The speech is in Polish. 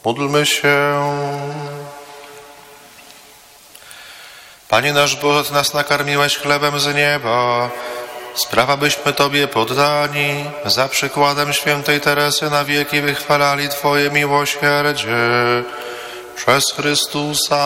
Módlmy się. Panie nasz Boże, Ty nas nakarmiłeś chlebem z nieba. Sprawa, byśmy Tobie poddani, za przykładem świętej Teresy na wieki wychwalali Twoje miłosierdzie. Przez Chrystusa